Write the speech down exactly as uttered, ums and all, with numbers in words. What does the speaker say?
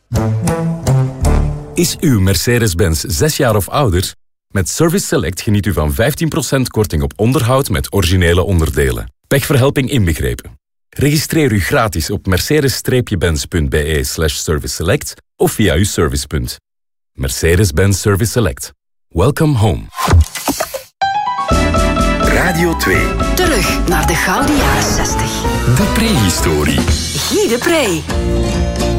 Is uw Mercedes-Benz zes jaar of ouder? Met Service Select geniet u van vijftien procent korting op onderhoud met originele onderdelen. Pechverhelping inbegrepen. Registreer u gratis op mercedes-benz.be slash service select of via uw servicepunt. Mercedes-Benz Service Select. Welcome home. Radio twee. Terug naar de gouden jaren zestig. De prehistorie. Guy de Pre.